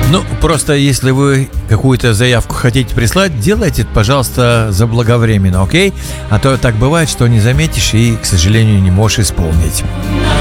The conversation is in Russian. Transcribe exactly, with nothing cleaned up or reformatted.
Ну, просто если вы какую-то заявку хотите прислать, делайте это, пожалуйста, заблаговременно, окей? А то так бывает, что не заметишь и, к сожалению, не можешь исполнить.